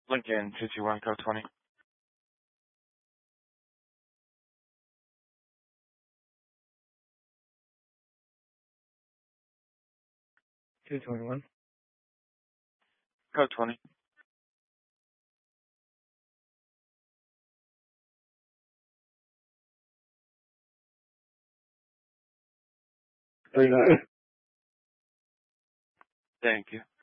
Lincoln 221, code 20. $221. Code 20. $39. Thank you.